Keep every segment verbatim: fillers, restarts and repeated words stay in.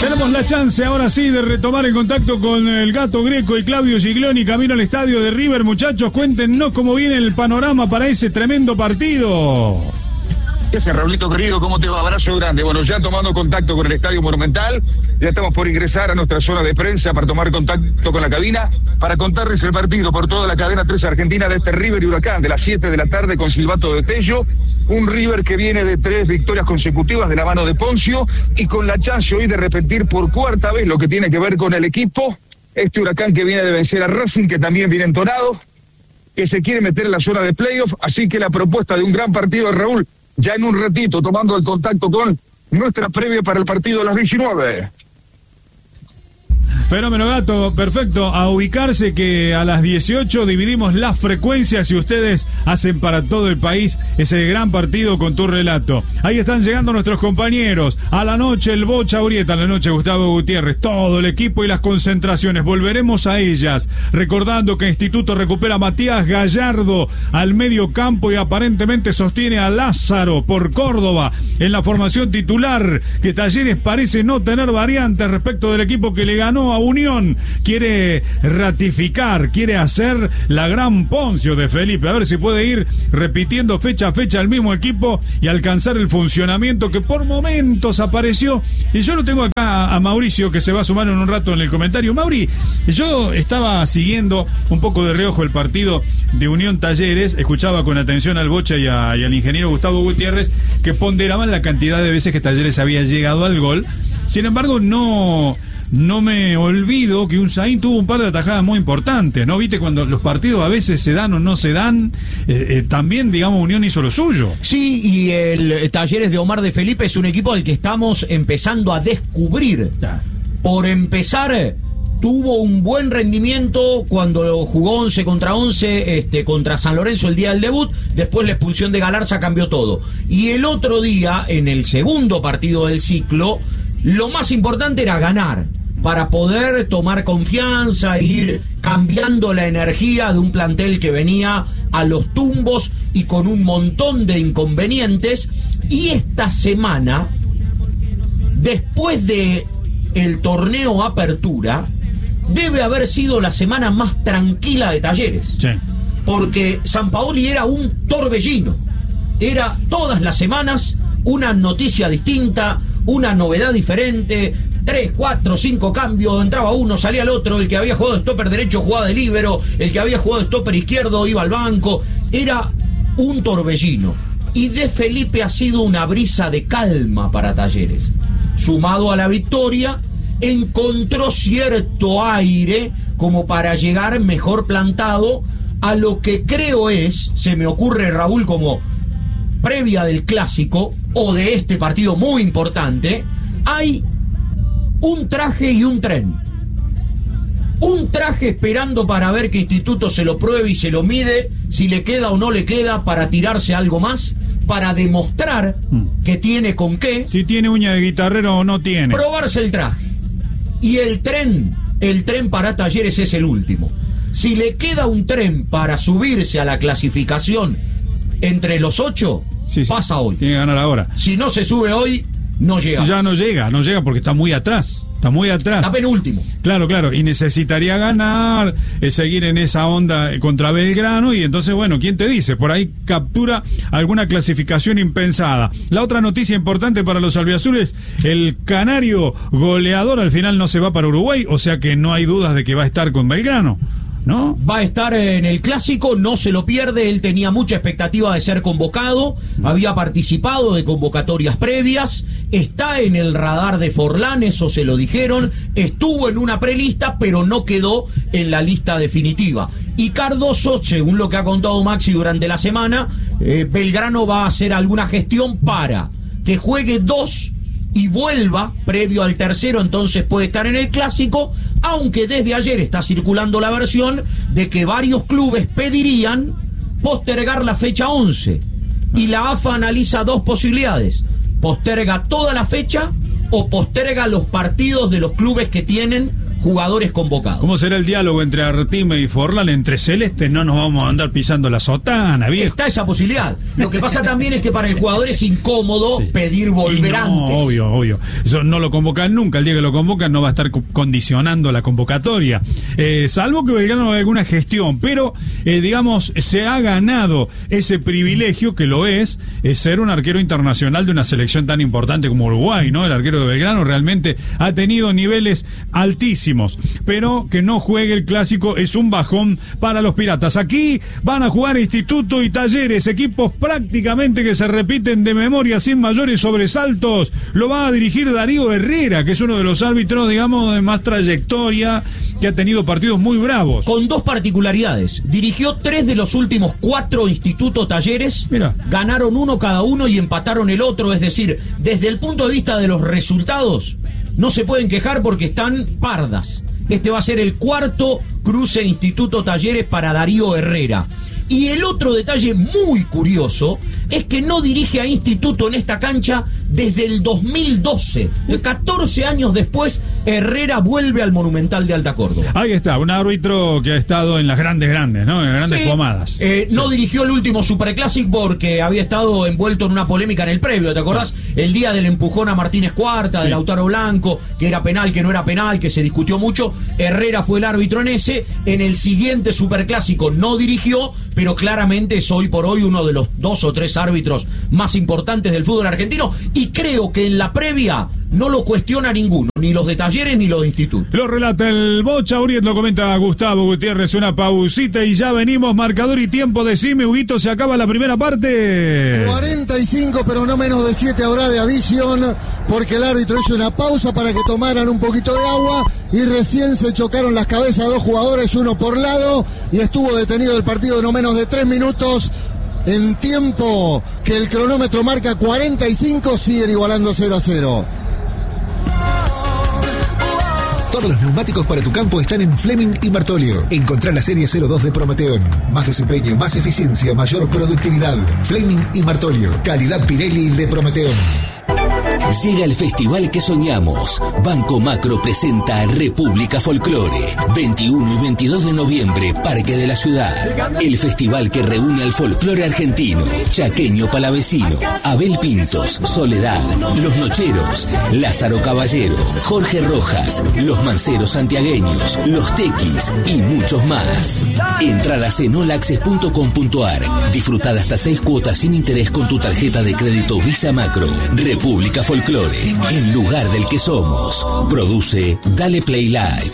Tenemos la chance ahora sí de retomar el contacto con el Gato Greco y Claudio Giglioni camino al estadio de River. Muchachos, cuéntenos cómo viene el panorama para ese tremendo partido. ¿Qué haces, Raulito querido? ¿Cómo te va? Abrazo grande. Bueno, ya tomando contacto con el Estadio Monumental, ya estamos por ingresar a nuestra zona de prensa para tomar contacto con la cabina, para contarles el partido por toda la cadena tres Argentina de este River y Huracán, de las siete de la tarde con silbato de Tello. Un River que viene de tres victorias consecutivas de la mano de Poncio y con la chance hoy de repetir por cuarta vez lo que tiene que ver con el equipo. Este Huracán que viene de vencer a Racing, que también viene entonado, que se quiere meter en la zona de playoff, así que la propuesta de un gran partido de Raúl, ya en un ratito tomando el contacto con nuestra previa para el partido de las diecinueve. Fenómeno, Gato, perfecto. A ubicarse que a las dieciocho dividimos las frecuencias y ustedes hacen para todo el país ese gran partido con tu relato. Ahí están llegando nuestros compañeros. A la noche el Bocha Urieta, a la noche Gustavo Gutiérrez, todo el equipo y las concentraciones. Volveremos a ellas, recordando que Instituto recupera a Matías Gallardo al medio campo y aparentemente sostiene a Lázaro por Córdoba en la formación titular, que Talleres parece no tener variantes respecto del equipo que le ganó a Unión. Quiere ratificar, quiere hacer la gran Poncio de Felipe, a ver si puede ir repitiendo fecha a fecha el mismo equipo y alcanzar el funcionamiento que por momentos apareció. Y yo lo tengo acá a Mauricio, que se va a sumar en un rato en el comentario. Mauri, yo estaba siguiendo un poco de reojo el partido de Unión Talleres, escuchaba con atención al Bocha y, a, y al ingeniero Gustavo Gutiérrez, que ponderaban la cantidad de veces que Talleres había llegado al gol. Sin embargo, no... No me olvido que Unzaín tuvo un par de atajadas muy importantes, ¿no? Viste, cuando los partidos a veces se dan o no se dan, eh, eh, también, digamos, Unión hizo lo suyo. Sí, y el Talleres de Omar de Felipe es un equipo al que estamos empezando a descubrir. Ya. Por empezar, tuvo un buen rendimiento cuando jugó once contra once este, contra San Lorenzo el día del debut. Después la expulsión de Galarza cambió todo. Y el otro día, en el segundo partido del ciclo, lo más importante era ganar, para poder tomar confianza e ir cambiando la energía de un plantel que venía a los tumbos y con un montón de inconvenientes. Y esta semana, después de el torneo Apertura, debe haber sido la semana más tranquila de Talleres. Sí. Porque Sampaoli era un torbellino. Era todas las semanas una noticia distinta, una novedad diferente. Tres, cuatro, cinco cambios, entraba uno, salía el otro, el que había jugado de stopper derecho jugaba de líbero, el que había jugado de stopper izquierdo iba al banco. Era un torbellino. Y de Felipe ha sido una brisa de calma para Talleres. Sumado a la victoria, encontró cierto aire como para llegar mejor plantado a lo que creo es, se me ocurre, Raúl, como previa del clásico o de este partido muy importante. Hay un traje y un tren. Un traje esperando para ver que Instituto se lo pruebe y se lo mide, si le queda o no le queda, para tirarse algo más, para demostrar mm. que tiene con qué. Si tiene uña de guitarrero o no tiene. Probarse el traje. Y el tren, el tren para Talleres es el último. Si le queda un tren para subirse a la clasificación entre los ocho, sí, sí, pasa hoy. Tiene que ganar ahora. Si no se sube hoy, no llega. Ya no llega, no llega porque está muy atrás. Está muy atrás. Está penúltimo. Claro, claro. Y necesitaría ganar, eh, seguir en esa onda contra Belgrano. Y entonces, bueno, ¿quién te dice? Por ahí captura alguna clasificación impensada. La otra noticia importante para los albiazules: el canario goleador al final no se va para Uruguay. O sea que no hay dudas de que va a estar con Belgrano, ¿no? Va a estar en el clásico, no se lo pierde. Él tenía mucha expectativa de ser convocado, había participado de convocatorias previas, está en el radar de Forlán, eso se lo dijeron, estuvo en una prelista, pero no quedó en la lista definitiva. Y Cardoso, según lo que ha contado Maxi durante la semana, eh, Belgrano va a hacer alguna gestión para que juegue dos y vuelva previo al tercero, entonces puede estar en el clásico, aunque desde ayer está circulando la versión de que varios clubes pedirían postergar la fecha once, y la A F A analiza dos posibilidades: posterga toda la fecha o posterga los partidos de los clubes que tienen jugadores convocados. ¿Cómo será el diálogo entre Artime y Forlán? Entre Celeste no nos vamos a andar pisando la sotana, viejo. Está esa posibilidad. Lo que pasa también es que para el jugador es incómodo sí. pedir volver no, antes. Obvio, obvio. Eso no lo convocan nunca. El día que lo convocan no va a estar condicionando la convocatoria. Eh, salvo que Belgrano haga alguna gestión. Pero, eh, digamos, se ha ganado ese privilegio, que lo es, es ser un arquero internacional de una selección tan importante como Uruguay, ¿no? El arquero de Belgrano realmente ha tenido niveles altísimos. Pero que no juegue el clásico es un bajón para los Piratas. Aquí van a jugar Instituto y Talleres, equipos prácticamente que se repiten de memoria sin mayores sobresaltos. Lo va a dirigir Darío Herrera, que es uno de los árbitros, digamos, de más trayectoria, que ha tenido partidos muy bravos. Con dos particularidades. Dirigió tres de los últimos cuatro Instituto Talleres. Mira. Ganaron uno cada uno y empataron el otro. Es decir, desde el punto de vista de los resultados, no se pueden quejar porque están pardas. Este va a ser el cuarto cruce Instituto Talleres para Darío Herrera. Y el otro detalle muy curioso es que no dirige a Instituto en esta cancha desde el dos mil doce. catorce años después, Herrera vuelve al Monumental de Alta Córdoba. Ahí está, un árbitro que ha estado en las grandes, grandes, ¿no? En las grandes sí. pomadas. Eh, sí. No dirigió el último Superclásico porque había estado envuelto en una polémica en el previo, ¿te acordás? El día del empujón a Martínez Cuarta, sí. de Lautaro Blanco, que era penal, que no era penal, que se discutió mucho. Herrera fue el árbitro en ese. En el siguiente Superclásico no dirigió, pero claramente es hoy por hoy uno de los dos o tres árbitros más importantes del fútbol argentino, y creo que en la previa no lo cuestiona ninguno, ni los de Talleres ni los de Instituto. Lo relata el Bocha Uriet, lo comenta Gustavo Gutiérrez. Una pausita y ya venimos. Marcador y tiempo, decime, Huguito, se acaba la primera parte. cuarenta y cinco, pero no menos de siete habrá de adición, porque el árbitro hizo una pausa para que tomaran un poquito de agua y recién se chocaron las cabezas dos jugadores, uno por lado, y estuvo detenido el partido de no menos de tres minutos. En tiempo que el cronómetro marca cuarenta y cinco, siguen igualando cero a cero. Todos los neumáticos para tu campo están en Fleming y Martolio. Encontrá la serie cero dos de Prometeon. Más desempeño, más eficiencia, mayor productividad. Fleming y Martolio. Calidad Pirelli de Prometeon. Llega el festival que soñamos. Banco Macro presenta República Folclore. veintiuno y veintidós de noviembre, Parque de la Ciudad. El festival que reúne al folclore argentino, chaqueño palavecino, Abel Pintos, Soledad, Los Nocheros, Lázaro Caballero, Jorge Rojas, Los Manceros Santiagueños, Los Tequis y muchos más. Entradas en all access punto com punto a r. Disfrutad hasta seis cuotas sin interés con tu tarjeta de crédito Visa Macro. República Folclore, el lugar del que somos. Produce Dale Play Live.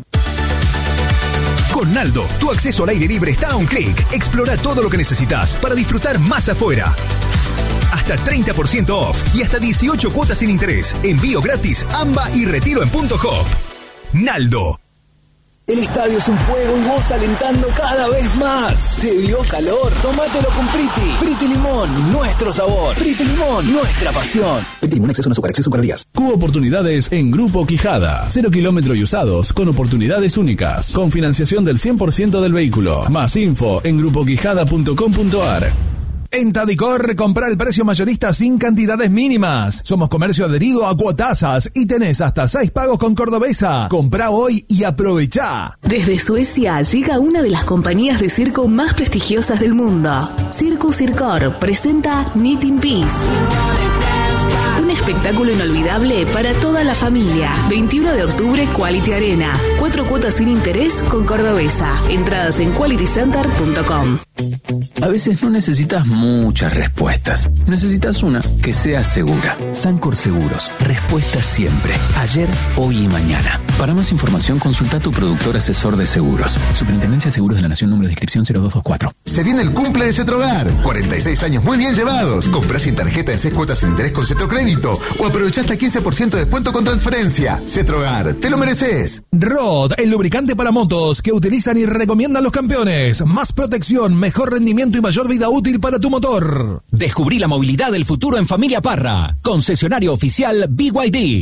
Con Naldo, tu acceso al aire libre está a un clic. Explora todo lo que necesitas para disfrutar más afuera. Hasta treinta por ciento off y hasta dieciocho cuotas sin interés. Envío gratis, AMBA y retiro en punto hop. Naldo. El estadio es un juego y vos alentando cada vez más. ¿Te dio calor? Tómatelo con Priti. Priti Limón, nuestro sabor. Priti Limón, nuestra pasión. Priti Limón, exceso no azúcar, exceso calorías. Cubo oportunidades en Grupo Quijada. Cero kilómetro y usados con oportunidades únicas. Con financiación del cien por ciento del vehículo. Más info en grupo quijada punto com punto a r. En Tadicor, compra el precio mayorista sin cantidades mínimas. Somos comercio adherido a Cuotasas y tenés hasta seis pagos con Cordobesa. Comprá hoy y aprovechá. Desde Suecia llega una de las compañías de circo más prestigiosas del mundo. Circus Circor presenta Knitting Peace. Un espectáculo inolvidable para toda la familia. veintiuno de octubre, Quality Arena. Cuatro cuotas sin interés con Cordobesa. Entradas en quality center punto com. A veces no necesitas muchas respuestas. Necesitas una que sea segura. Sancor Seguros. Respuesta siempre. Ayer, hoy y mañana. Para más información, consulta a tu productor asesor de seguros. Superintendencia de Seguros de la Nación, número de inscripción cero dos dos cuatro. Se viene el cumple de Cetrogar. cuarenta y seis años muy bien llevados. Comprá sin tarjeta en seis cuotas sin interés con Cetrocrédito. O aprovechá hasta quince por ciento de descuento con transferencia. Cetrogar, te lo mereces. Rod, el lubricante para motos que utilizan y recomiendan los campeones. Más protección, mejor rendimiento y mayor vida útil para tu motor. Descubrí la movilidad del futuro en Familia Parra. Concesionario oficial B Y D.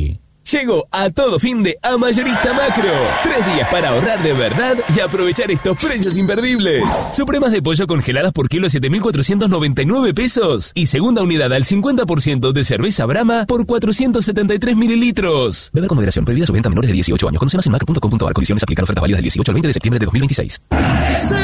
Llegó a todo fin de a Mayorista Macro. Tres días para ahorrar de verdad y aprovechar estos precios imperdibles. Supremas de pollo congeladas por kilo siete mil cuatrocientos noventa y nueve pesos. Y segunda unidad al cincuenta por ciento de cerveza Brahma por cuatrocientos setenta y tres mililitros. Beber con moderación. Prohibida su venta a menores de dieciocho años. Conoce más en macro punto com punto a r. Condiciones aplican. Ofertas válidas del dieciocho al veinte de septiembre de dos mil veintiséis. ¡Sí!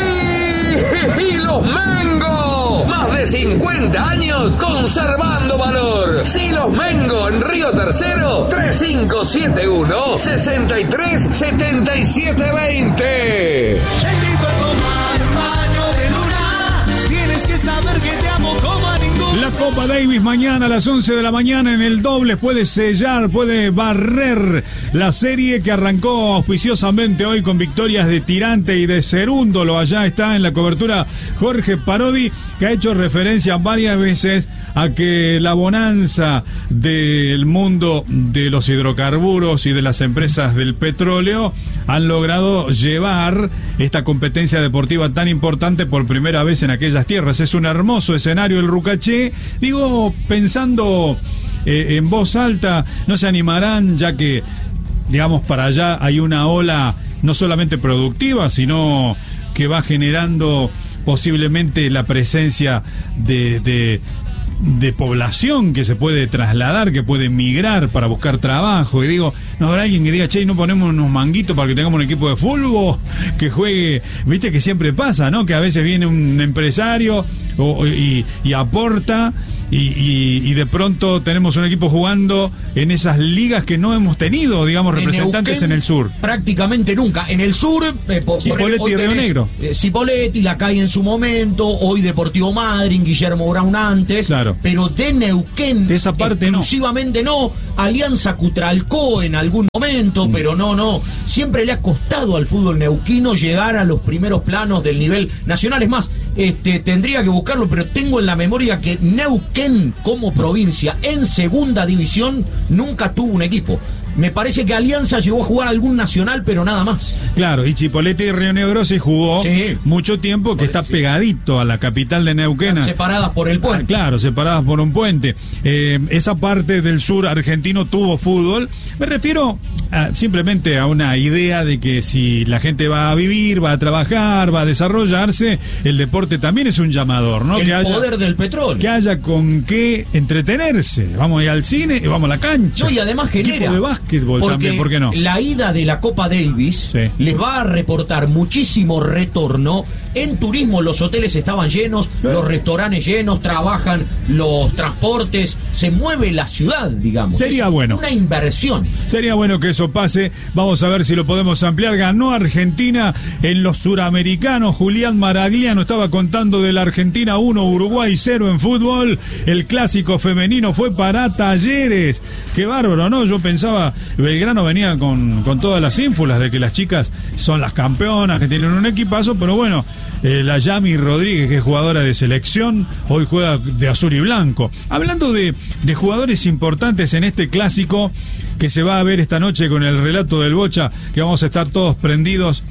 ¡Y los Mengo! Más de cincuenta años conservando valor. Silos Mengo en Río Tercero, tres cinco siete uno, seis tres siete siete dos cero. Te invito a tomar baño de luna. Tienes que saber que te amo como a ningún. La Copa Davis mañana a las once de la mañana en el doble puede sellar, puede barrer la serie que arrancó auspiciosamente hoy con victorias de Tirante y de Cerúndolo. Allá está en la cobertura Jorge Parodi, que ha hecho referencia varias veces a que la bonanza del mundo de los hidrocarburos y de las empresas del petróleo han logrado llevar esta competencia deportiva tan importante por primera vez en aquellas tierras. Es un hermoso escenario el Rucaché. Digo, pensando eh, en voz alta, no se animarán, ya que, digamos, para allá hay una ola no solamente productiva, sino que va generando posiblemente la presencia de... de de población que se puede trasladar, que puede migrar para buscar trabajo. Y digo, no habrá alguien que diga, che, no ponemos unos manguitos para que tengamos un equipo de fútbol que juegue. Viste que siempre pasa, ¿no? Que a veces viene un empresario o, y, y aporta y, y, y de pronto tenemos un equipo jugando en esas ligas que no hemos tenido, digamos, representantes en, Neuquén, en el sur. Prácticamente nunca. En el sur, eh, por, Cipolletti y Río Negro. Eh, Cipolletti, Lacay en su momento, hoy Deportivo Madryn, Guillermo Brown antes. Claro. Pero de Neuquén, de esa parte exclusivamente no. no. Alianza Cutralcó en algún momento, mm. pero no, no. Siempre le ha costado al fútbol neuquino llegar a los primeros planos del nivel nacional. Es más, este, tendría que buscarlo, pero tengo en la memoria que Neuquén como provincia en segunda división nunca tuvo un equipo. Me parece que Alianza llegó a jugar algún nacional, pero nada más. Claro, y Chipolete y Río Negro se jugó sí. mucho tiempo, que está pegadito a la capital de Neuquén. Están separadas por el puente. Ah, claro, separadas por un puente. Eh, esa parte del sur argentino tuvo fútbol. Me refiero a, simplemente a una idea de que si la gente va a vivir, va a trabajar, va a desarrollarse, el deporte también es un llamador, ¿no? El que haya, poder del petróleo. Que haya con qué entretenerse. Vamos a ir al cine y vamos a la cancha. No, y además genera... de básquetbol porque también, ¿por qué no? La ida de la Copa Davis sí. les va a reportar muchísimo retorno. En turismo los hoteles estaban llenos, ¿Eh? los restaurantes llenos, trabajan los transportes, se mueve la ciudad, digamos. Sería es bueno. Una inversión. Sería bueno que eso pase. Vamos a ver si lo podemos ampliar. Ganó Argentina en los suramericanos. Julián Maragliano estaba contando de la Argentina uno, Uruguay cero en fútbol. El clásico femenino fue para Talleres. Qué bárbaro, ¿no? Yo pensaba, Belgrano venía con, con todas las ínfulas de que las chicas son las campeonas, que tienen un equipazo, pero bueno, eh, la Yami Rodríguez, que es jugadora de selección, hoy juega de azul y blanco. Hablando de, de jugadores importantes en este clásico que se va a ver esta noche con el relato del Bocha, que vamos a estar todos prendidos,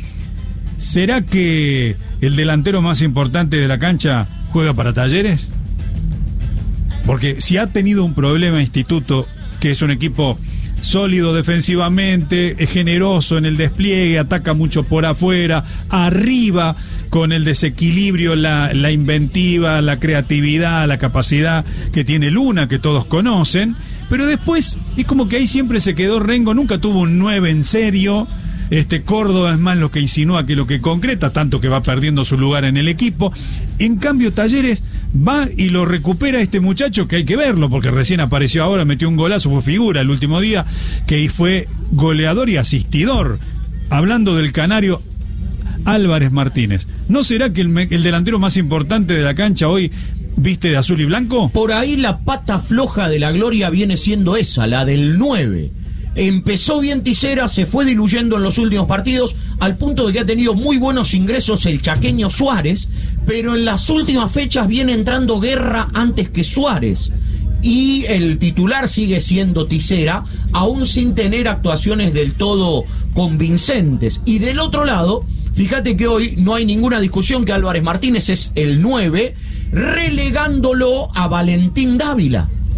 ¿será que el delantero más importante de la cancha juega para Talleres? Porque si ha tenido un problema Instituto, que es un equipo sólido defensivamente, es generoso en el despliegue, ataca mucho por afuera, arriba con el desequilibrio, la, la inventiva, la creatividad, la capacidad que tiene Luna, que todos conocen, pero después es como que ahí siempre se quedó Rengo, nunca tuvo un nueve en serio. Este Córdoba es más lo que insinúa que lo que concreta, tanto que va perdiendo su lugar en el equipo. En cambio Talleres va y lo recupera este muchacho, que hay que verlo porque recién apareció ahora, metió un golazo, fue figura el último día, que fue goleador y asistidor. Hablando del canario Álvarez Martínez, ¿no será que el, el delantero más importante de la cancha hoy viste de azul y blanco? Por ahí la pata floja de la gloria viene siendo esa, la del nueve. Empezó bien Tisera, se fue diluyendo en los últimos partidos, al punto de que ha tenido muy buenos ingresos el chaqueño Suárez, pero en las últimas fechas viene entrando Guerra antes que Suárez. Y el titular sigue siendo Tisera, aún sin tener actuaciones del todo convincentes. Y del otro lado, fíjate que hoy no hay ninguna discusión que Álvarez Martínez es el nueve, relegándolo a Valentín Dávila.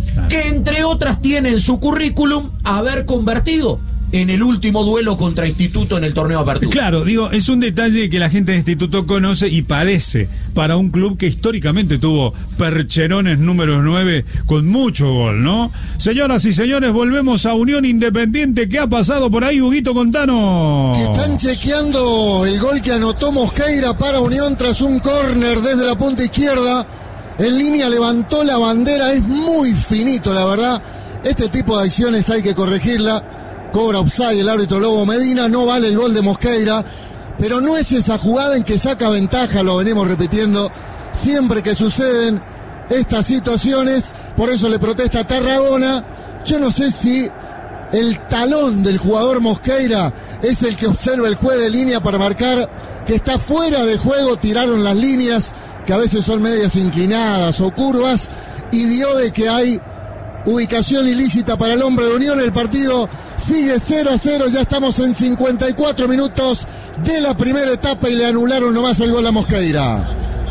claro. que entre otras tiene en su currículum haber convertido en el último duelo contra Instituto en el torneo de apertura. Claro, digo, es un detalle que la gente de Instituto conoce y padece para un club que históricamente tuvo percherones número nueve con mucho gol, ¿no? Señoras y señores, volvemos a Unión Independiente. ¿Qué ha pasado por ahí, Huguito Contanos? Que están chequeando el gol que anotó Mosqueira para Unión tras un córner desde la punta izquierda. En línea levantó la bandera, es muy finito, la verdad. Este tipo de acciones hay que corregirla. Cobra offside el árbitro Lobo Medina, no vale el gol de Mosqueira, pero no es esa jugada en que saca ventaja, lo venimos repitiendo siempre que suceden estas situaciones, por eso le protesta a Tarragona. Yo no sé si el talón del jugador Mosqueira es el que observa el juez de línea para marcar que está fuera de juego, tiraron las líneas, que a veces son medias inclinadas o curvas, y dio de que hay ubicación ilícita para el hombre de Unión. El partido sigue cero a cero, ya estamos en cincuenta y cuatro minutos de la primera etapa y le anularon nomás el gol a Mosqueira.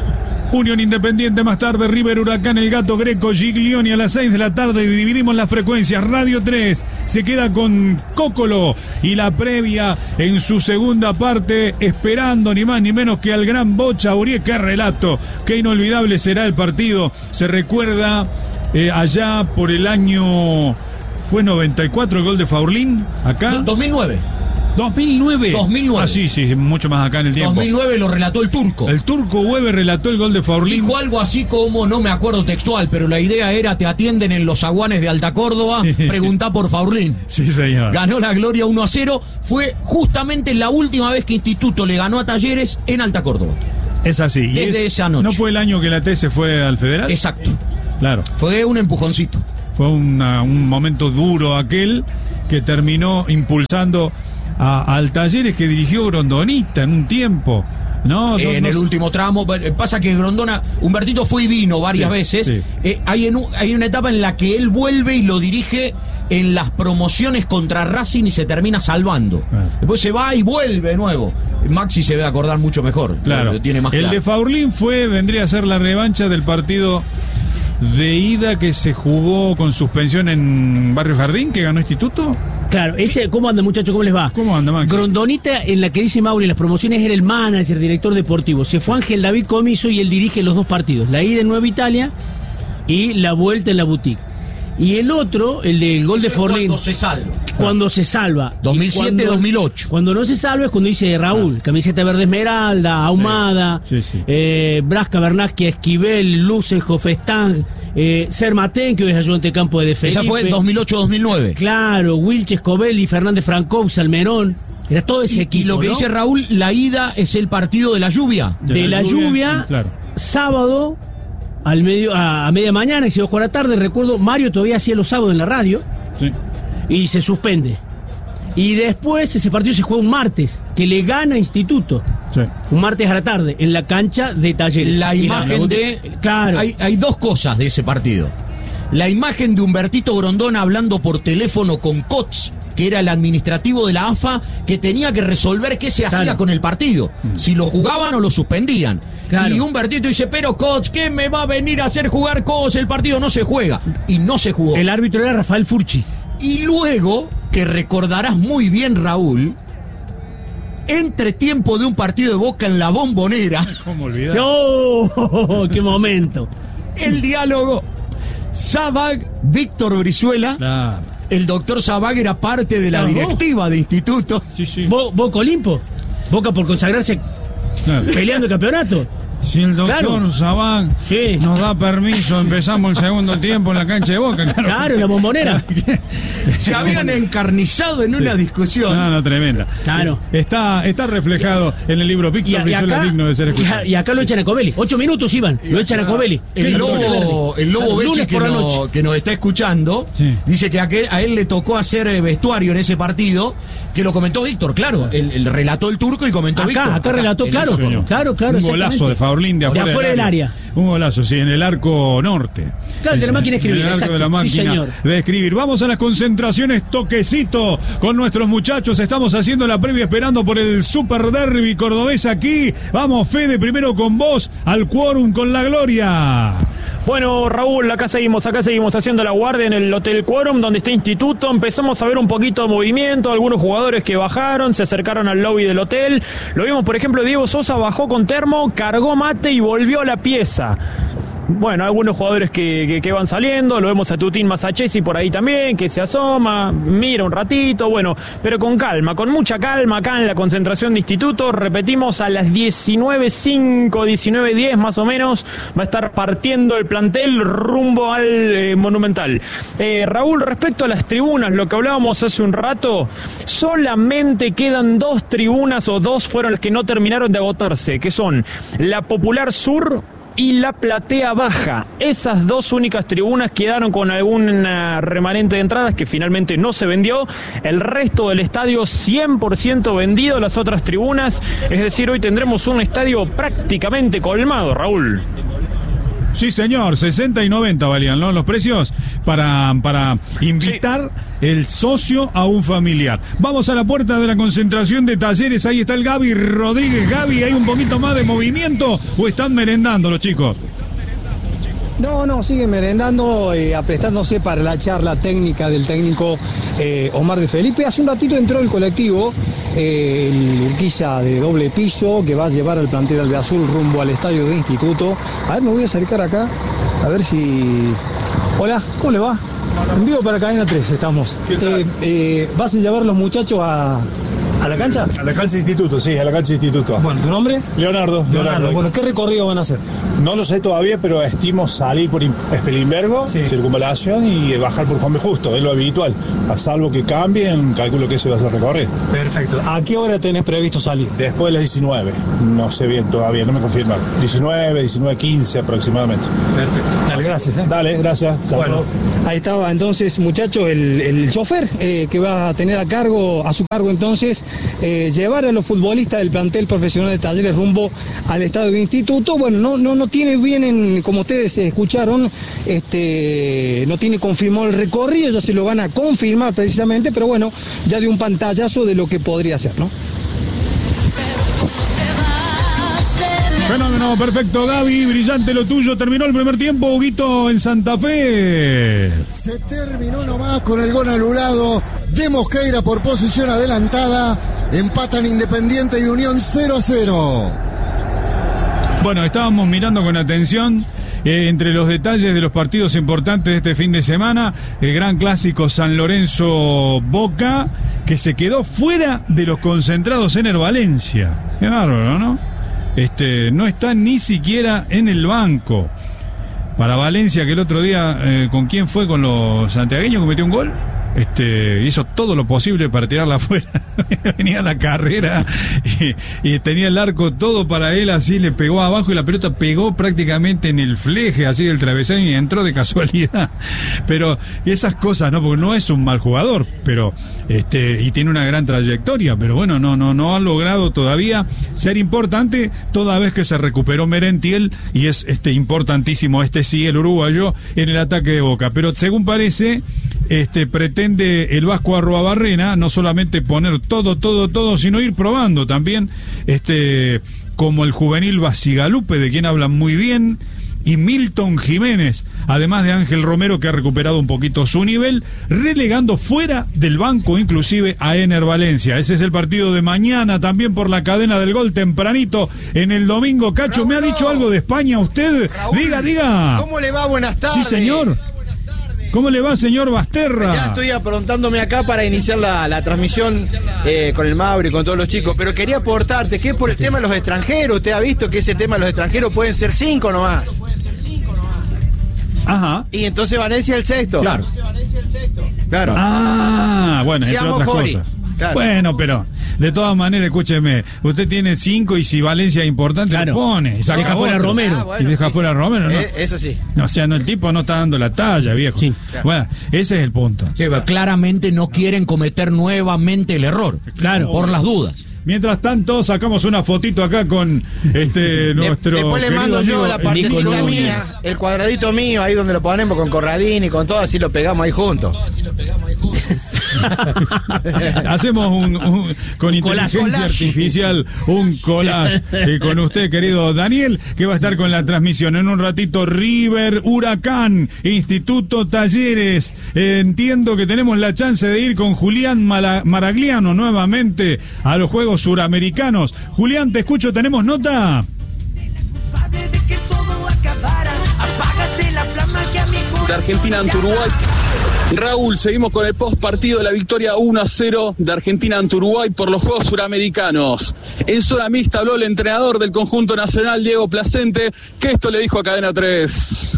Unión Independiente, más tarde River Huracán, el Gato Greco, Giglioni a las seis de la tarde. Dividimos las frecuencias. Radio tres se queda con Cócolo y la previa en su segunda parte, esperando ni más ni menos que al gran Bocha Urié. Qué relato, qué inolvidable será el partido. Se recuerda Eh, allá por el año, fue noventa y cuatro el gol de Faurlín, acá. dos mil nueve. dos mil nueve. dos mil nueve. Ah, sí, sí, mucho más acá en el tiempo. dos mil nueve lo relató el turco. El turco Weber relató el gol de Faurlín. Dijo algo así como, no me acuerdo textual, pero la idea era, te atienden en los zaguanes de Alta Córdoba, sí. Preguntá por Faurlín. Sí, señor. Ganó la gloria uno a cero. Fue justamente la última vez que Instituto le ganó a Talleres en Alta Córdoba. Es así. Desde y es, esa noche. ¿No fue el año que la T se fue al Federal? Exacto. Claro. Fue un empujoncito. Fue una, un momento duro aquel que terminó impulsando a, al Talleres que dirigió Grondonista en un tiempo, ¿no? Eh, en no, el no, último tramo. Pasa que Grondona, Humbertito fue y vino varias sí, veces. Sí. Eh, hay, en un, hay una etapa en la que él vuelve y lo dirige en las promociones contra Racing y se termina salvando. Ah. Después se va y vuelve de nuevo. Maxi se debe acordar mucho mejor. Claro. Tiene más el claro. de Faurlín fue, vendría a ser la revancha del partido de ida que se jugó con suspensión en Barrio Jardín, que ganó Instituto. Claro, ese, ¿cómo anda, muchachos? ¿Cómo les va? ¿Cómo anda, Max? Grondonita, en la que dice Mauri, en las promociones era el manager, director deportivo. Se fue Ángel David Comiso y él dirige los dos partidos, la ida en Nueva Italia y la vuelta en la boutique. Y el otro, el del gol de Forlín. Cuando se salva. Cuando se salva. dos mil siete dos mil ocho. Cuando no se salva es cuando dice Raúl, ah. camiseta verde esmeralda, Ahumada, sí, sí, sí. Eh, Brasca, Bernaschi, Esquivel, Luces, Jofestán, eh, Sermatén, que hoy es ayudante de campo de Felipe. Esa fue en dos mil ocho dos mil nueve. Claro, Wilches, Covelli, Fernández Francou, Salmerón. Era todo ese y, equipo. Y lo que ¿no? dice Raúl, la ida es el partido de la lluvia. De, de la, la lluvia, lluvia claro. Sábado. Al medio, a, a media mañana, y se va a jugar a la tarde. Recuerdo, Mario todavía hacía los sábados en la radio. Sí. Y se suspende. Y después ese partido se juega un martes, que le gana Instituto. Sí. Un martes a la tarde, en la cancha de Talleres. La y imagen la, de... Claro. Hay, hay dos cosas de ese partido. La imagen de Humbertito Grondona hablando por teléfono con Cots, que era el administrativo de la A F A, que tenía que resolver qué se hacía claro. con el partido. Si lo jugaban o lo suspendían. Claro. Y Humbertito dice, pero Cots, ¿qué me va a venir a hacer jugar Cots? El partido no se juega. Y no se jugó. El árbitro era Rafael Furchi. Y luego, que recordarás muy bien, Raúl, entre tiempo de un partido de Boca en la Bombonera. ¿Cómo olvidar? ¡Oh! ¡Qué momento! El diálogo. Sabag, Víctor Brizuela. Claro. El doctor Sabag era parte de la claro. directiva de Instituto. Sí, sí. Bo Boca Olimpo. Boca por consagrarse claro. peleando el campeonato. Si el doctor claro. Sabag sí. nos da permiso, empezamos el segundo tiempo en la cancha de Boca. Claro, claro en la Bombonera. Se habían encarnizado en sí. una discusión. No, no, tremenda. Claro. Está, está reflejado en el libro Víctor Brizuela, digno de ser escuchado. Y acá lo echan a Covelli. Ocho minutos iban, lo echan a Covelli. El lobo, el lobo Becci que, no, que nos está escuchando, sí. dice que a, que a él le tocó hacer vestuario en ese partido, que lo comentó Víctor, claro. El, el relató el turco y comentó acá, Víctor. Acá, acá relató, claro, claro, claro. Un golazo de Faurlín de afuera, de afuera del área. área. Un golazo, sí, en el arco norte. Claro, el de la máquina de escribir. En el arco exacto, de la máquina sí, señor. de escribir. Vamos a las concentraciones, toquecito con nuestros muchachos. Estamos haciendo la previa esperando por el Super Derby cordobés aquí. Vamos, Fede, primero con vos, al quórum con la gloria. Bueno, Raúl, acá seguimos, acá seguimos haciendo la guardia en el Hotel Quórum, donde está Instituto. Empezamos a ver un poquito de movimiento, algunos jugadores que bajaron, se acercaron al lobby del hotel. Lo vimos, por ejemplo, Diego Sosa bajó con termo, cargó mate y volvió a la pieza. Bueno, algunos jugadores que, que, que van saliendo, lo vemos a Tutín Masachesi por ahí también, que se asoma, mira un ratito, bueno, pero con calma, con mucha calma acá en la concentración de Instituto. Repetimos, a las diecinueve cinco, diecinueve diez más o menos, va a estar partiendo el plantel rumbo al eh, Monumental. Eh, Raúl, respecto a las tribunas, lo que hablábamos hace un rato, solamente quedan dos tribunas, o dos fueron las que no terminaron de agotarse, que son la Popular Sur y la Platea Baja. Esas dos únicas tribunas quedaron con algún remanente de entradas que finalmente no se vendió. El resto del estadio cien por ciento vendido, las otras tribunas. Es decir, hoy tendremos un estadio prácticamente colmado, Raúl. Sí, señor, sesenta y noventa valían, ¿no? Los precios para, para invitar sí. el socio a un familiar. Vamos a la puerta de la concentración de Talleres, ahí está el Gaby Rodríguez. Gaby, ¿hay un poquito más de movimiento o están merendando los chicos? No, no, siguen merendando, eh, aprestándose para la charla técnica del técnico eh, Omar de Felipe. Hace un ratito entró el colectivo, eh, el Urquiza de doble piso, que va a llevar al plantel albiazul rumbo al estadio de Instituto. A ver, me voy a acercar acá, a ver si... Hola, ¿cómo le va? En vivo para Cadena tres estamos. Eh, eh, ¿Vas a llevar a los muchachos a... ¿A la cancha? A la cancha de Instituto, sí, a la cancha de Instituto. Bueno, ¿tu nombre? Leonardo. Leonardo. Leonardo. Bueno, ¿qué recorrido van a hacer? No lo sé todavía, pero estimo salir por Espelimbergo, sí. circunvalación y bajar por Juan B. Justo, es lo habitual. A salvo que cambien, calculo que eso va a ser recorrido. Perfecto. ¿A qué hora tenés previsto salir? Después de las diecinueve. No sé bien todavía, no me confirmaron. diecinueve, diecinueve quince aproximadamente. Perfecto. Dale, gracias. ¿eh? Dale, gracias. Bueno, ahí estaba entonces, muchachos, el, el chofer eh, que va a tener a cargo, a su cargo entonces, eh, llevar a los futbolistas del plantel profesional de Talleres rumbo al estadio de Instituto. Bueno, no, no, no tiene bien, en, como ustedes escucharon, este, no tiene confirmado el recorrido, ya se lo van a confirmar precisamente, pero bueno, ya dio un pantallazo de lo que podría ser, ¿no? Fenómeno, perfecto, Gaby, brillante lo tuyo. Terminó el primer tiempo, Huguito, en Santa Fe. Se terminó nomás con el gol anulado de Mosqueira por posición adelantada. Empatan Independiente y Unión cero a cero. Bueno, estábamos mirando con atención eh, entre los detalles de los partidos importantes de este fin de semana. El gran clásico San Lorenzo-Boca, que se quedó fuera de los concentrados en el Valencia. Qué bárbaro, ¿no? Este, no está ni siquiera en el banco. Para Valencia, que el otro día, eh, ¿con quién fue? Con los santiagueños, que metió un gol. Este, hizo todo lo posible para tirarla afuera. Venía la carrera y, y tenía el arco todo para él, así le pegó abajo y la pelota pegó prácticamente en el fleje así del travesaño y entró de casualidad. Pero esas cosas, ¿no? Porque no es un mal jugador, pero este, y tiene una gran trayectoria, pero bueno, no, no, no ha logrado todavía ser importante, toda vez que se recuperó Merentiel, y es este importantísimo, este sí, el uruguayo, en el ataque de Boca. Pero según parece, este pretende el Vasco Arruabarrena no solamente poner todo, todo, todo, sino ir probando también, este, como el juvenil Basigalupe, de quien hablan muy bien, y Milton Jiménez, además de Ángel Romero, que ha recuperado un poquito su nivel, relegando fuera del banco inclusive a Ener Valencia. Ese es el partido de mañana, también por la cadena del gol, tempranito en el domingo. Cacho, Raúl, ¿me ha dicho algo de España usted? Raúl, diga, diga. ¿Cómo le va? Buenas tardes. Sí, señor. ¿Cómo le va, señor Basterra? Ya estoy aprontándome acá para iniciar la, la transmisión eh, con el Mauri y con todos los chicos, pero quería aportarte que por el tema de los extranjeros, usted ha visto que ese tema de los extranjeros pueden ser cinco nomás. Ajá. Y entonces Valencia el sexto. Claro. Claro. Ah, bueno, entre Seamos otras Fori. cosas. Claro. Bueno, pero de todas maneras, escúcheme, usted tiene cinco y si Valencia es importante, claro, lo pone. Y saca deja fuera a Romero. Ah, bueno, y deja sí, fuera a sí. Romero, ¿no? Eh, eso sí. No, o sea, no, el tipo no está dando la talla, viejo. Sí. Claro. Bueno, ese es el punto. Sí, claramente no quieren cometer nuevamente el error. Claro. Por las dudas. Mientras tanto, sacamos una fotito acá con este nuestro. Después le mando yo la partecita Núñez. mía, el cuadradito mío, ahí donde lo ponemos con Corradín y con todo, así lo pegamos ahí juntos. Hacemos un, un con inteligencia collage. artificial un collage eh, con usted, querido Daniel, que va a estar con la transmisión en un ratito. River Huracán, Instituto Talleres. Eh, entiendo que tenemos la chance de ir con Julián Mala- Maragliano nuevamente a los Juegos Suramericanos. Julián, te escucho, ¿tenemos nota? De Argentina ante Uruguay. Raúl, seguimos con el post partido de la victoria uno a cero de Argentina ante Uruguay por los Juegos Suramericanos. En zona mixta habló el entrenador del conjunto nacional, Diego Placente, que esto le dijo a Cadena tres.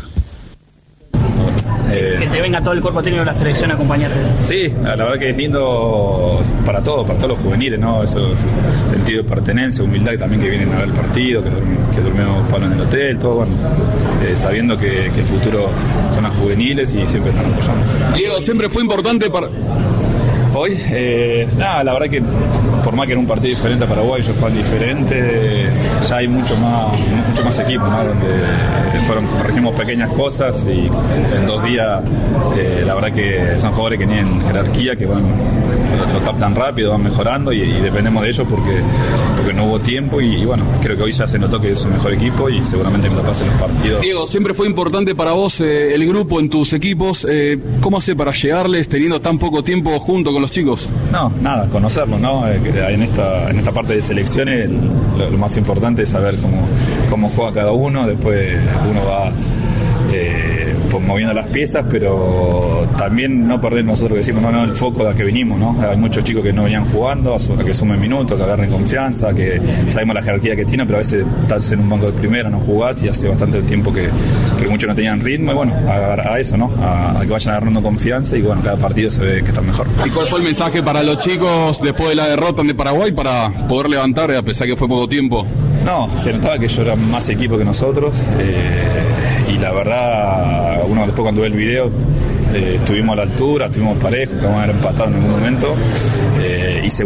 Eh, que te venga todo el cuerpo técnico de la selección a acompañarte. Sí, la, la verdad que es lindo para todos, para todos los juveniles, ¿no? Eso, ese sentido de pertenencia, humildad también que vienen a ver el partido, que, que durmieron Pablo en el hotel, todo, bueno, eh, sabiendo que, que el futuro son las juveniles y siempre están apoyando. Diego, siempre fue importante para... Hoy, eh, nada, la verdad que por más que era un partido diferente a Paraguay, ellos juegan diferente, ya hay mucho más mucho más equipo, ¿no? Donde fueron, corregimos pequeñas cosas y en dos días eh, la verdad que son jugadores que tienen jerarquía, que van lo, lo captan rápido, van mejorando y, y dependemos de ellos porque, porque no hubo tiempo y, y bueno, creo que hoy ya se notó que es un mejor equipo y seguramente cuando pasen los partidos. Diego, siempre fue importante para vos eh, el grupo en tus equipos, eh, ¿cómo hace para llegarles teniendo tan poco tiempo junto con los chicos? No, nada, conocerlos, ¿no? En esta, en esta parte de selecciones lo, lo más importante es saber cómo, cómo juega cada uno, después uno va eh, pues moviendo las piezas, pero también no perder nosotros que decimos, no, no, el foco de que vinimos, ¿no? Hay muchos chicos que no venían jugando, a que sumen minutos, que agarren confianza, que sabemos la jerarquía que tienen, pero a veces estás en un banco de primera, no jugás y hace bastante tiempo que, que muchos no tenían ritmo y bueno, a, a eso, ¿no? A, a que vayan agarrando confianza y bueno, cada partido se ve que están mejor. ¿Y cuál fue el mensaje para los chicos después de la derrota ante Paraguay para poder levantar a pesar que fue poco tiempo? No, se notaba que ellos eran más equipo que nosotros eh, y la verdad, uno después cuando ve el video eh, estuvimos a la altura, estuvimos parejos, que vamos a haber empatado en algún momento eh, y se